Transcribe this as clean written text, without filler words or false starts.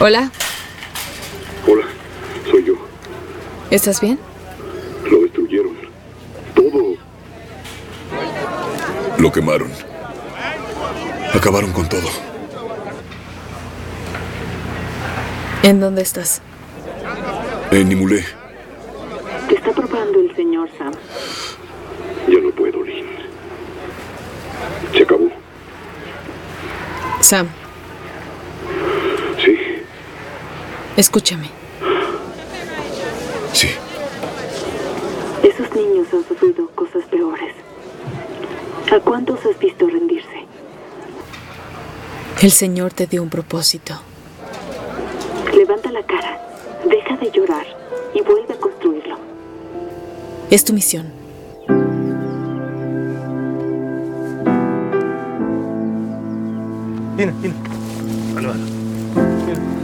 Hola. Hola, soy yo. ¿Estás bien? Lo destruyeron. Todo. Lo quemaron. Acabaron con todo. ¿En dónde estás? En Nimulé. Te está probando el señor Sam. Ya no puedo, Lynn. Se acabó. Sam, ¿Sí? escúchame. Sí. Esos niños han sufrido cosas peores. ¿A cuántos has visto rendirse? El Señor te dio un propósito. Levanta la cara, deja de llorar y vuelve a construirlo. Es tu misión. هنا هنا.